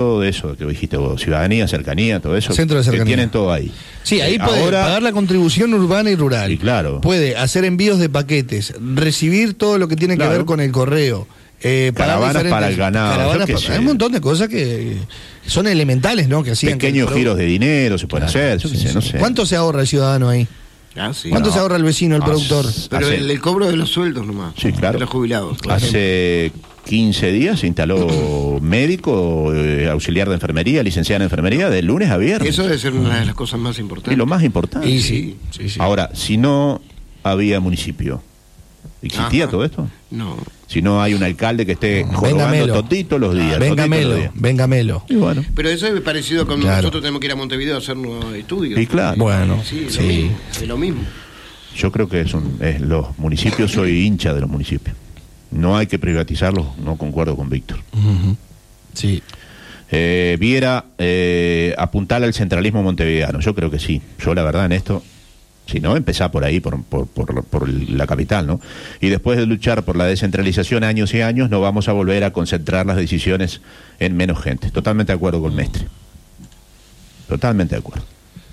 todo eso que dijiste vos, ciudadanía, cercanía, todo eso. Centro de cercanía. Que tienen todo ahí. Sí, ahí puede pagar la contribución urbana y rural. Y claro. Puede hacer envíos de paquetes, recibir todo lo que tiene que ver con el correo. Caravanas para el ganado. Hay un montón de cosas que son elementales, ¿no? Que hacían pequeños giros de dinero se pueden hacer. Yo no sé. ¿Cuánto se ahorra el ciudadano ahí? ¿Cuánto se ahorra el vecino, el productor? Pero el cobro de los sueldos nomás. Sí, claro. De los jubilados. Hace 15 días se instaló médico, auxiliar de enfermería, licenciada en enfermería, de lunes a viernes. Eso debe ser una de las cosas más importantes. Y lo más importante. Y sí. Ahora, si no había municipio, ¿existía todo esto? No. Si no hay un alcalde que esté jorobando totito los días. Véngamelo. Y bueno. Pero eso es parecido con nosotros tenemos que ir a Montevideo a hacer nuevos estudios. Y claro. Bueno, es lo mismo. Yo creo que los municipios, soy hincha de los municipios. No hay que privatizarlos, no concuerdo con Víctor. Sí. Viera apuntar al centralismo montevideano. Yo creo que sí. Yo la verdad en esto, si no, empezá por ahí, por la capital, ¿no? Y después de luchar por la descentralización años y años, no vamos a volver a concentrar las decisiones en menos gente. Totalmente de acuerdo con Mestre. Totalmente de acuerdo.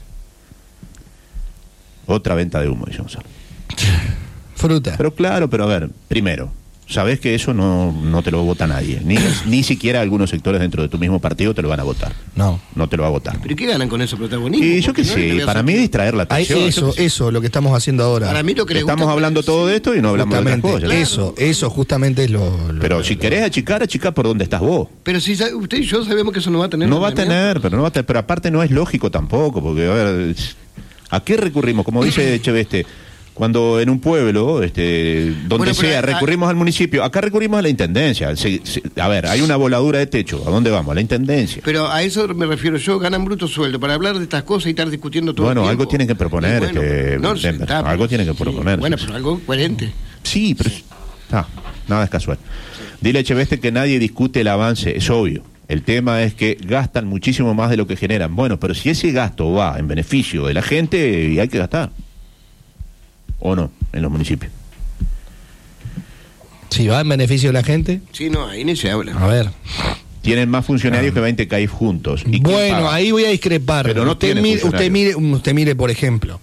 Otra venta de humo, dice Gonzalo. Fruta. Pero claro, pero a ver, primero, sabés que eso no te lo vota nadie. Ni siquiera algunos sectores dentro de tu mismo partido te lo van a votar. No te lo va a votar. ¿Pero qué ganan con eso protagonismo? Y yo qué sé, para mí distraer la atención. Eso, lo que estamos haciendo ahora. Para mí lo que estamos hablando todo de esto y no hablamos de otras cosas. Eso justamente es lo pero si querés achicá por donde estás vos. Pero si usted y yo sabemos que eso no va a tener. No va a tener, pero aparte no es lógico tampoco, porque a ver, ¿a qué recurrimos? Como dice Echeveste, cuando en un pueblo, donde recurrimos al municipio, acá recurrimos a la intendencia. A ver, hay una voladura de techo, ¿a dónde vamos? A la intendencia. Pero a eso me refiero yo, ganan bruto sueldo para hablar de estas cosas y estar discutiendo todo el tiempo. Bueno, algo tienen que proponer, algo tienen que proponer. Bueno, pero algo coherente. Sí, pero nada es casual. Dile a Echeveste que nadie discute el avance, es obvio. El tema es que gastan muchísimo más de lo que generan. Bueno, pero si ese gasto va en beneficio de la gente, hay que gastar. ¿O no? En los municipios. Si va en beneficio de la gente. Sí, no, ahí ni se habla. A ver. Tienen más funcionarios que 20 CAIF juntos. Bueno, ahí voy a discrepar. Pero no usted mire, por ejemplo,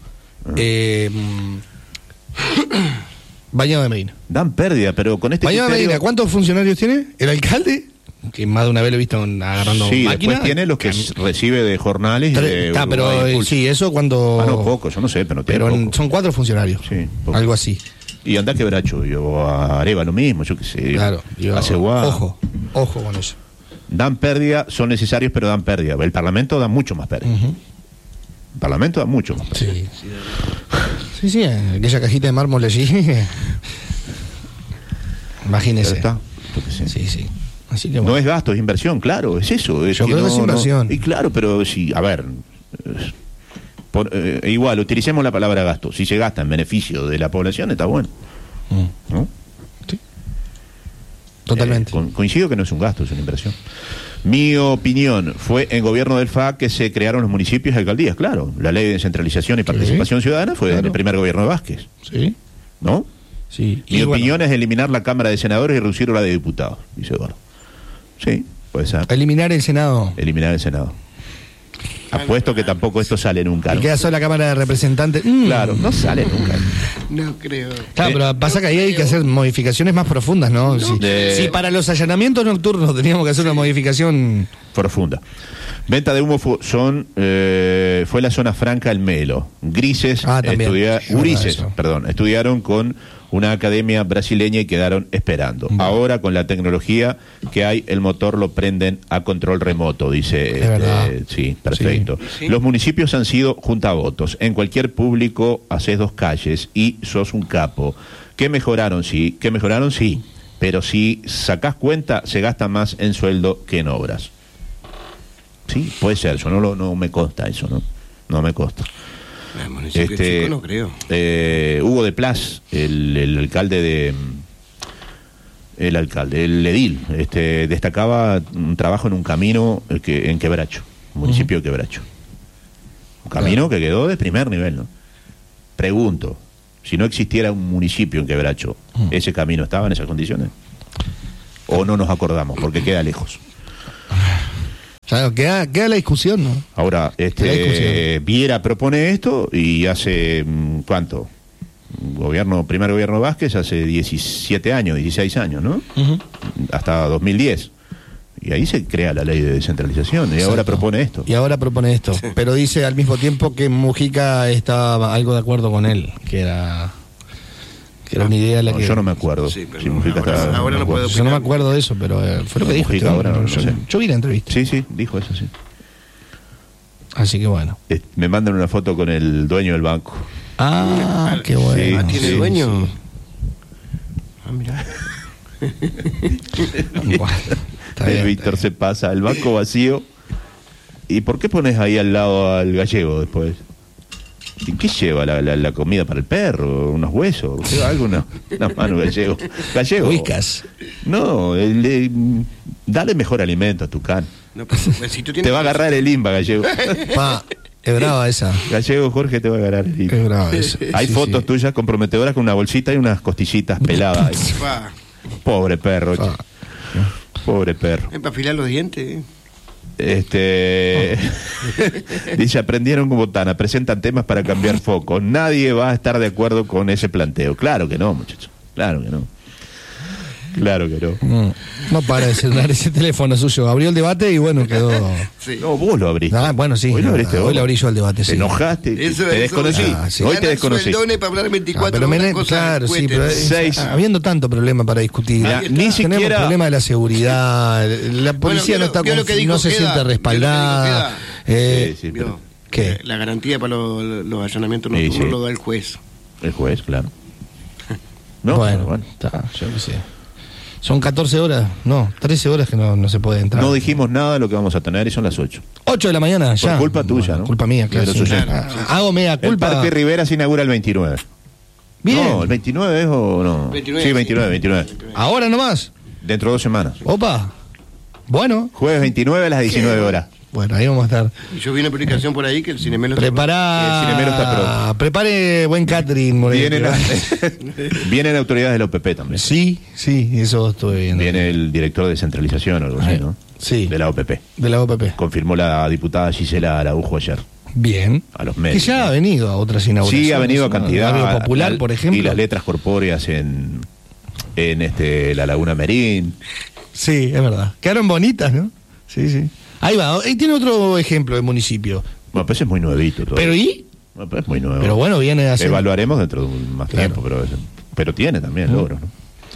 Bañado de Medina. Dan pérdida, pero con este Bañado de Medina, ¿cuántos funcionarios tiene? ¿El alcalde? Que más de una vez lo he visto agarrando máquinas. Después tiene los que recibe de jornales. Pero sí, eso cuando. No, poco, yo no sé, pero son 4 funcionarios. Sí, algo así. Y anda Quebracho, a Areva lo mismo, yo qué sé. Claro, a Ceguá. Ojo con eso. Dan pérdida, son necesarios, pero dan pérdida. El Parlamento da mucho más pérdida. El Parlamento da mucho más pérdida. Sí, aquella cajita de mármol allí. Imagínese. Está. Sí. Así que no es gasto, es inversión, claro, es eso. Yo creo que es inversión. Y claro, pero sí, a ver, igual, utilicemos la palabra gasto. Si se gasta en beneficio de la población, está bueno. ¿No? Sí. Totalmente. Coincido que no es un gasto, es una inversión. Mi opinión fue en gobierno del FA que se crearon los municipios y alcaldías, claro. La ley de descentralización y participación ciudadana fue en el primer gobierno de Vázquez. Sí. ¿No? Sí. Mi opinión es eliminar la Cámara de Senadores y reducir la de Diputados, dice Eduardo. Sí, puede ser. Eliminar el Senado. Apuesto que tampoco esto sale nunca. ¿no? Y queda sola la Cámara de Representantes. Claro, no sale nunca. No creo. Claro, pero pasa que ahí hay que hacer modificaciones más profundas, ¿no? Sí, para los allanamientos nocturnos teníamos que hacer una modificación profunda. Venta de humo fue la zona franca del Melo. Gurises estudiaron con una academia brasileña y quedaron esperando. Ahora con la tecnología que hay, el motor lo prenden a control remoto, dice. Sí, perfecto. Sí. Los municipios han sido juntavotos. En cualquier público haces 2 calles y sos un capo. ¿Qué mejoraron? Sí. Pero si sacás cuenta, se gasta más en sueldo que en obras. Sí, puede ser. Yo no me consta eso, ¿no? No me consta. Chico, no creo. Hugo de Plas, el alcalde el edil, destacaba un trabajo en un camino en Quebracho, municipio de Quebracho. Un camino que quedó de primer nivel, ¿no? Pregunto, si no existiera un municipio en Quebracho, ¿ese camino estaba en esas condiciones? ¿O no nos acordamos porque queda lejos? sea, queda la discusión, ¿no? Ahora, Viera propone esto y hace, ¿cuánto? Primer gobierno Vázquez hace 17 años, 16 años, ¿no? Hasta 2010. Y ahí se crea la ley de descentralización. Y Exacto. ahora propone esto. Sí. Pero dice al mismo tiempo que Mujica estaba algo de acuerdo con él, que era una idea la que... Yo no me acuerdo. Sí, pero si Mujica ahora no puedo Yo no me acuerdo de eso, pero fue lo que dijo. Mujica ahora no sé. Yo vi la entrevista. Sí, dijo eso, sí. Así que bueno. Me mandan una foto con el dueño del banco. Ah, qué bueno. ¿Tiene dueño? Ah, mirá. Bueno, está bien, Víctor se pasa, el banco vacío. ¿Y por qué pones ahí al lado al gallego después? ¿Y qué lleva la comida para el perro? ¿Unos huesos? ¿Lleva algo? Una mano gallego. ¿Gallego? Whiskas. No, dale mejor alimento a tu can. No, pues, si tú tienes... Te va a agarrar el INBA, gallego. Es brava esa. Gallego Jorge te va a agarrar el INBA. Es brava esa. Hay fotos tuyas comprometedoras con una bolsita y unas costillitas peladas. Pa. Pobre perro. Pobre perro. Es para afilar los dientes. Dice, aprendieron con botana, presentan temas para cambiar foco. Nadie va a estar de acuerdo con ese planteo. Claro que no, muchachos. Claro que no. Claro que no. No para de sonar ese teléfono suyo. Abrió el debate y bueno, quedó... Sí. No, vos lo abriste. Bueno, sí. Hoy lo abriste vos. Hoy lo abrí yo el debate, sí. Te enojaste, te desconocí. Sí. Hoy te desconocí. Para hablar 24 pero claro, sí, pero habiendo tanto problema para discutir. Ni siquiera... Tenemos problema de la seguridad. La policía no está no se siente respaldada. Sí, pero, ¿qué? La garantía para los allanamientos nocturnos lo da el juez. El juez, claro. No, bueno. Está, yo qué sé. Son 14 horas, 13 horas que no se puede entrar. No dijimos nada de lo que vamos a tener y son las 8. 8 de la mañana, ya. Por culpa tuya, ¿no? Culpa mía, claro. Sí. Hago mea culpa. El Parque Rivera se inaugura el 29. Bien. No, ¿el 29 es o no? 29, sí, 29. ¿Ahora nomás? Dentro de 2 semanas. Opa. Bueno. Jueves 29 a las 19 horas. Bueno, ahí vamos a estar. Y yo vi una publicación por ahí que el Cinemelo El Cinemelo está pronto. Prepare buen catering, Moreno. Vienen autoridades de la OPP también. Sí, eso estuve viendo. Viene el director de centralización o algo así, ¿no? Sí. De la OPP. De la OPP. Confirmó la diputada Gisela Araujo ayer. Bien. A los medios. Que ya ha venido a otras inauguraciones. Sí, ha venido a cantidad. Barrio Popular, por ejemplo. Y las letras corpóreas en la Laguna Merín. Sí, es verdad. Quedaron bonitas, ¿no? Sí. Ahí va. Ahí tiene otro ejemplo de municipio. Bueno, pues es muy nuevito todo. ¿Pero y? Bueno, pues es muy nuevo. Pero bueno, viene a hacer... Evaluaremos dentro de más tiempo, pero tiene también logros, ¿no?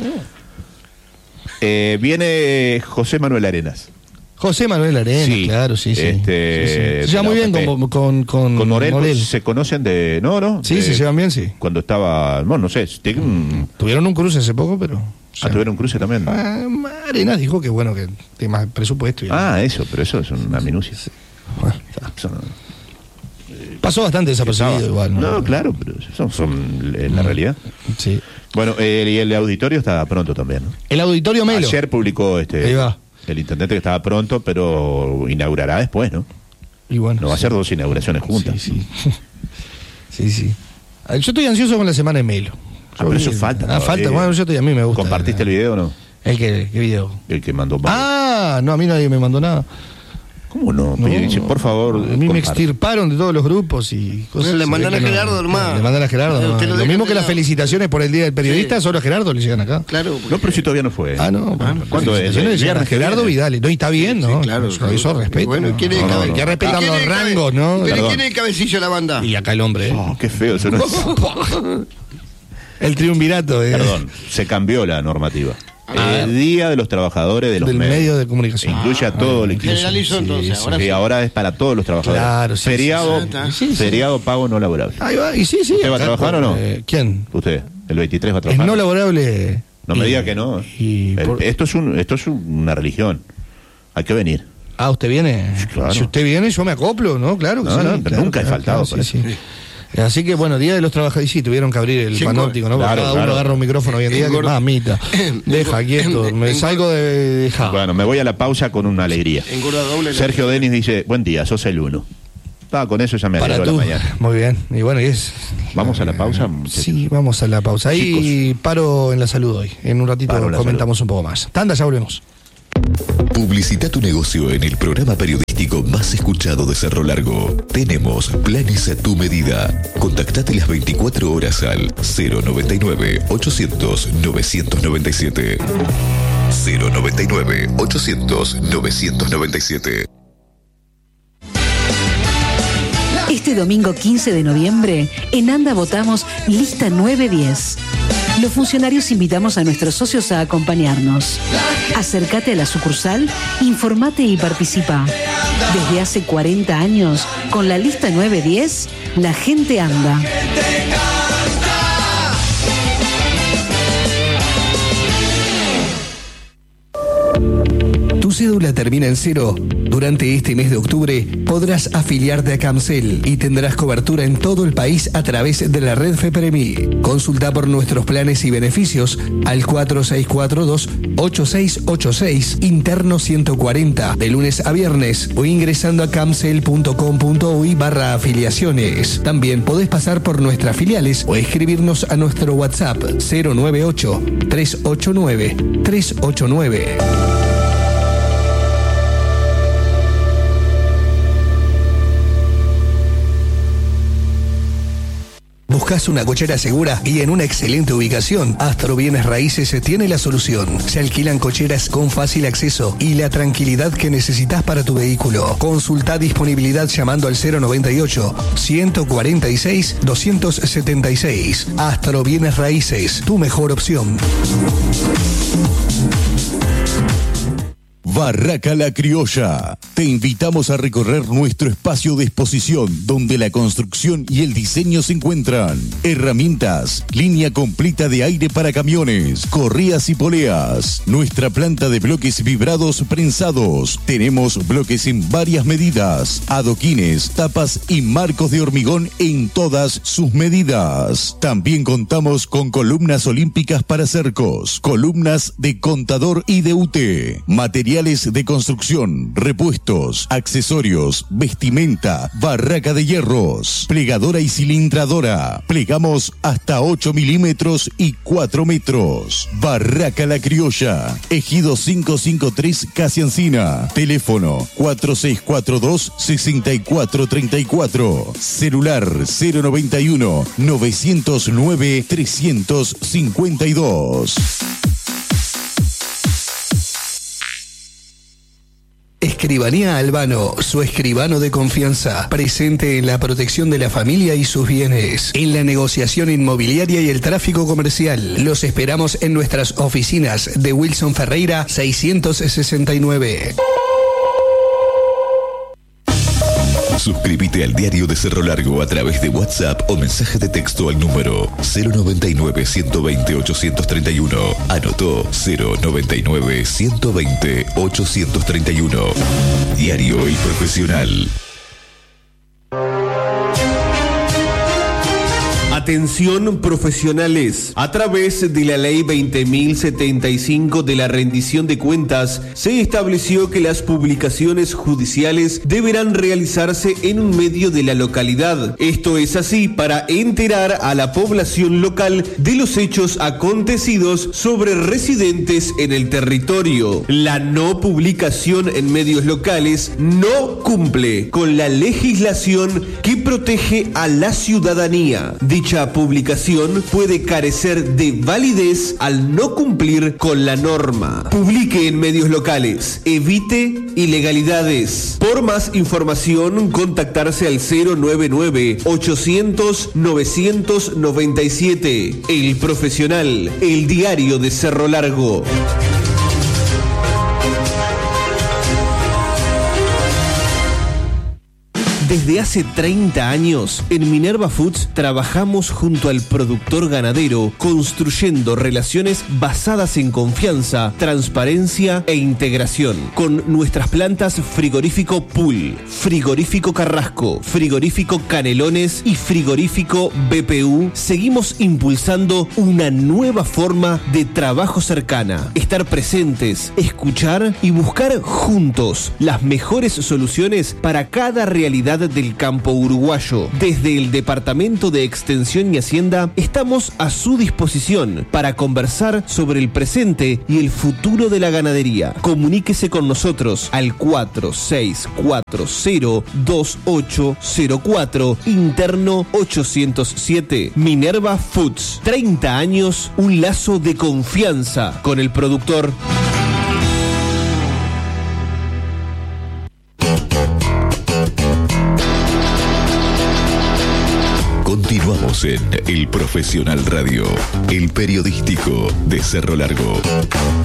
Viene José Manuel Arenas. José Manuel Arenas, sí, claro, sí. Se lleva muy bien con Morel. Se conocen de... No. Sí, se llevan bien, sí. Cuando estaba... Bueno, no sé. Tuvieron un cruce hace poco, pero... tuvieron un cruce también. Arenas dijo que bueno, que tiene más presupuesto. Eso, pero eso es una minucia. Sí. Bueno, pasó bastante desapercibido igual. No, claro, pero son la realidad. Sí. Bueno, y el auditorio está pronto también, ¿no? El auditorio Melo. Ayer publicó Ahí va. el intendente que estaba pronto, pero inaugurará después, ¿no? Y bueno, no va a ser 2 inauguraciones juntas. Sí. Yo estoy ansioso con la semana de Melo. Pero eso falta. Falta, bueno, a mí me gusta. ¿Compartiste el video o no? ¿Qué video? El que mandó. No, a mí nadie me mandó nada. ¿Cómo no? Dice, por favor. A mí me extirparon de todos los grupos y cosas. Le mandan a Gerardo, hermano. Le mandan a Gerardo. Lo mismo que las felicitaciones por el Día del Periodista, solo a Gerardo le llegan acá. Claro. No, pero si todavía no fue. No. ¿Cuándo es? Le llegan a Gerardo Vidal. No, y está bien, ¿no? Claro. Eso respeto. Bueno, ¿quién es el cabecillo? Que respetan los rangos, ¿no? ¿Pero quién es el cabecillo de la banda? Y acá el hombre. Qué feo eso, ¿no? El triunvirato. Perdón, se cambió la normativa. El Día de los Trabajadores de los medios de comunicación. Incluye a todo el equipo. Generalizó entonces. Ahora es para todos los trabajadores. Claro, sí. Feriado pago no laborable. Ahí va, y sí. ¿Usted va a trabajar o no? ¿Quién? Usted, el 23 va a trabajar. Es no laborable. No me diga que no. Esto es una religión. Hay que venir. ¿Usted viene? Claro. Si usted viene, yo me acoplo, ¿no? Claro que sí. Pero claro, nunca he faltado. Sí. Así que bueno, Día de los Trabajadores, sí, tuvieron que abrir el panóptico, ¿no? Porque cada uno agarra un micrófono hoy en día, que mamita, deja quieto, me salgo de dejar. Bueno, me voy a la pausa con una alegría. Sergio Denis dice, buen día, sos el uno. Con eso ya me alegró la mañana. Muy bien, y bueno, ¿Vamos a la pausa? Sí, vamos a la pausa. Ahí paro en la salud hoy, en un ratito comentamos un poco más. Tanda, ya volvemos. Publicita tu negocio en el programa periodístico más escuchado de Cerro Largo. Tenemos planes a tu medida. Contactate las 24 horas al 099-800-997. 099-800-997. Este domingo 15 de noviembre, en ANDA votamos Lista 910. Los funcionarios invitamos a nuestros socios a acompañarnos. Acércate a la sucursal, informate y participa. Desde hace 40 años, con la Lista 910, la gente anda. ¿Tu cédula termina en 0? Durante este mes de octubre podrás afiliarte a Camcel y tendrás cobertura en todo el país a través de la red FEPREMI. Consulta por nuestros planes y beneficios al 4642-8686, interno 140, de lunes a viernes, o ingresando a camcel.com.uy/afiliaciones. También podés pasar por nuestras filiales o escribirnos a nuestro WhatsApp 098-389-389. ¿Buscas una cochera segura y en una excelente ubicación? Astro Bienes Raíces tiene la solución. Se alquilan cocheras con fácil acceso y la tranquilidad que necesitas para tu vehículo. Consulta disponibilidad llamando al 098-146-276. Astro Bienes Raíces, tu mejor opción. Barraca La Criolla. Te invitamos a recorrer nuestro espacio de exposición donde la construcción y el diseño se encuentran. Herramientas, línea completa de aire para camiones, correas y poleas. Nuestra planta de bloques vibrados prensados. Tenemos bloques en varias medidas, adoquines, tapas y marcos de hormigón en todas sus medidas. También contamos con columnas olímpicas para cercos, columnas de contador y de UTE, materiales de construcción, repuestos, accesorios, vestimenta, barraca de hierros, plegadora y cilindradora. Plegamos hasta 8 milímetros y 4 metros. Barraca La Criolla, Ejido 553 Casi Encina. Teléfono 4642-6434. Celular 091-909-352. Escribanía Albano, su escribano de confianza, presente en la protección de la familia y sus bienes, en la negociación inmobiliaria y el tráfico comercial. Los esperamos en nuestras oficinas de Wilson Ferreira 669. Suscríbete al Diario de Cerro Largo a través de WhatsApp o mensaje de texto al número 099-120-831. Anotó 099-120-831. Diario y Profesional. Atención profesionales. A través de la Ley 20.075 de la rendición de cuentas, se estableció que las publicaciones judiciales deberán realizarse en un medio de la localidad. Esto es así para enterar a la población local de los hechos acontecidos sobre residentes en el territorio. La no publicación en medios locales no cumple con la legislación que protege a la ciudadanía. Dicha publicación puede carecer de validez al no cumplir con la norma. Publique en medios locales. Evite ilegalidades. Por más información, contactarse al 099-800-997. El Profesional, el diario de Cerro Largo. Desde hace 30 años, en Minerva Foods trabajamos junto al productor ganadero, construyendo relaciones basadas en confianza, transparencia e integración. Con nuestras plantas Frigorífico Pool, Frigorífico Carrasco, Frigorífico Canelones y Frigorífico BPU, seguimos impulsando una nueva forma de trabajo cercana. Estar presentes, escuchar y buscar juntos las mejores soluciones para cada realidad del campo uruguayo. Desde el Departamento de Extensión y Hacienda estamos a su disposición para conversar sobre el presente y el futuro de la ganadería. Comuníquese con nosotros al 46402804, interno 807. Minerva Foods, 30 años, un lazo de confianza con el productor. Continuamos en El Profesional Radio, el periodístico de Cerro Largo.